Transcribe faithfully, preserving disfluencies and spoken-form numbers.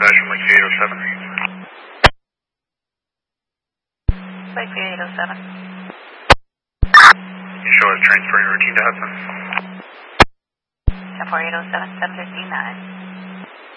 Fashion Lakeview eight oh seven. Lakeview eight oh seven. You show us transferring routine to Hudson. ten four eight oh seven, seven fifty-nine.